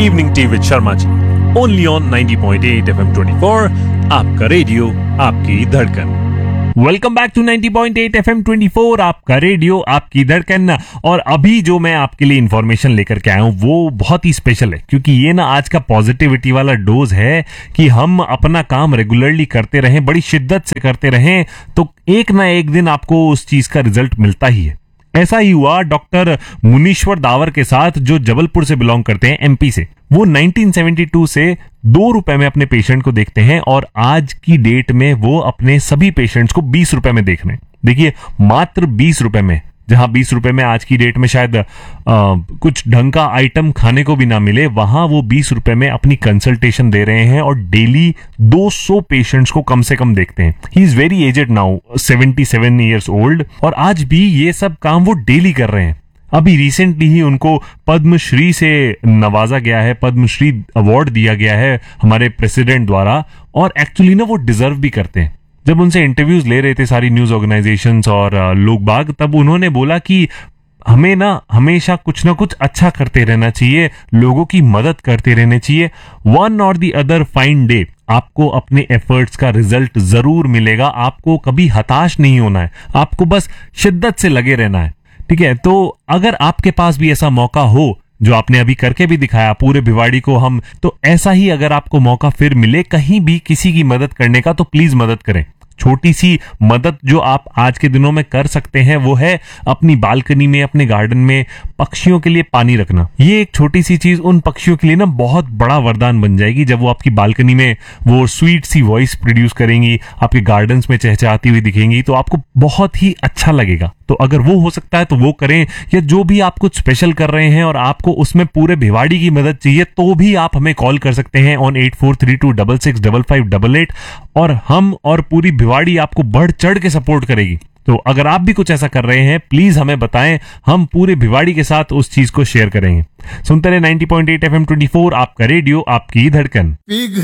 Evening tea with Sharma ji, only on 90.8 FM 24, आपका radio आपकी धड़कन। वेलकम बैक टू 90.8 FM 24, आपका रेडियो आपकी धड़कन। और अभी जो मैं आपके लिए इंफॉर्मेशन लेकर के आया हूँ वो बहुत ही स्पेशल है, क्योंकि ये ना आज का पॉजिटिविटी वाला डोज है कि हम अपना काम रेगुलरली करते रहें, बड़ी शिद्दत से करते रहें, तो एक ना एक दिन आपको उस चीज का रिजल्ट मिलता ही है। ऐसा ही हुआ डॉक्टर मुनीश्वर दावर के साथ, जो जबलपुर से बिलोंग करते हैं, एमपी से। वो 1972 से 2 रुपए में अपने पेशेंट को देखते हैं और आज की डेट में वो अपने सभी पेशेंट्स को 20 रुपए में देख रहे हैं। देखिए, मात्र 20 रुपए में, जहां 20 रुपए में आज की डेट में शायद कुछ ढंग का आइटम खाने को भी ना मिले, वहां वो 20 रुपए में अपनी कंसल्टेशन दे रहे हैं और डेली 200 पेशेंट्स को कम से कम देखते हैं। He is very aged now, 77 years old, और आज भी ये सब काम वो डेली कर रहे हैं। अभी रिसेंटली ही उनको पद्मश्री से नवाजा गया है, पद्मश्री अवार्ड दिया गया है हमारे प्रेसिडेंट द्वारा, और एक्चुअली ना वो डिजर्व भी करते हैं। जब उनसे इंटरव्यूज ले रहे थे सारी न्यूज ऑर्गेनाइजेशंस और लोग बाग, तब उन्होंने बोला कि हमें ना हमेशा कुछ ना कुछ अच्छा करते रहना चाहिए, लोगों की मदद करते रहने चाहिए। वन और दी अदर फाइन डे आपको अपने एफर्ट्स का रिजल्ट जरूर मिलेगा। आपको कभी हताश नहीं होना है, आपको बस शिद्दत से लगे रहना है, ठीक है। तो अगर आपके पास भी ऐसा मौका हो, जो आपने अभी करके भी दिखाया पूरे भिवाड़ी को, हम तो ऐसा ही अगर आपको मौका फिर मिले कहीं भी किसी की मदद करने का, तो प्लीज मदद करें। छोटी सी मदद जो आप आज के दिनों में कर सकते हैं वो है अपनी बालकनी में, अपने गार्डन में पक्षियों के लिए पानी रखना। ये एक छोटी सी चीज उन पक्षियों के लिए ना बहुत बड़ा वरदान बन जाएगी। जब वो आपकी बालकनी में वो स्वीट सी वॉइस प्रोड्यूस करेंगी, आपके गार्डन्स में चहचहाती हुई दिखेंगी, तो आपको बहुत ही अच्छा लगेगा। तो अगर वो हो सकता है तो वो करें, या जो भी आप कुछ स्पेशल कर रहे हैं और आपको उसमें पूरे भिवाड़ी की मदद चाहिए, तो भी आप हमें कॉल कर सकते हैं ऑन 8432665588, और हम और पूरी भिवाड़ी आपको बढ़ चढ़ के सपोर्ट करेगी। तो अगर आप भी कुछ ऐसा कर रहे हैं, प्लीज हमें बताएं, हम पूरे भिवाड़ी के साथ उस चीज को शेयर करेंगे। सुनते रहे 90.8 FM 24, आपका रेडियो आपकी धड़कन।